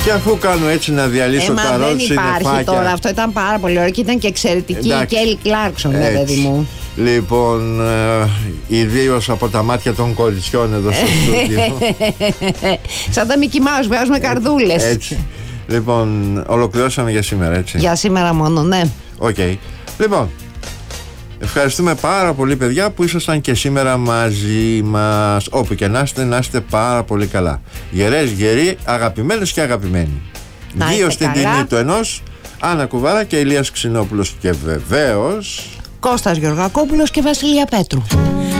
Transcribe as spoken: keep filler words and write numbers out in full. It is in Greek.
Και αφού κάνω έτσι να διαλύσω ε, τα ρόλ συννεφάκια. Δεν υπάρχει τώρα, αυτό ήταν πάρα πολύ ωραίο και ήταν και εξαιρετική η Κέλλι Κλάρκσον, ναι, παιδί μου. Λοιπόν, ε, ιδίως από τα μάτια των κοριτσιών εδώ στο στούντιο. Σαν τα Μικι Μάους, βγάζουμε καρδούλες. Έτσι. Λοιπόν, ολοκληρώσαμε για σήμερα, έτσι. Για σήμερα μόνο, ναι. Οκ. Okay. Λοιπόν, ευχαριστούμε πάρα πολύ, παιδιά, που ήσασταν και σήμερα μαζί μας. Όπου και να είστε, να είστε πάρα πολύ καλά. Γερές, γεροί, αγαπημένες και αγαπημένοι. Δύο στην τιμή του ενός, Άννα Κουβάρα και Ηλίας Ξινόπουλος. Και βεβαίως Κώστας Γεωργακόπουλος και Βασιλεία Πέτρου.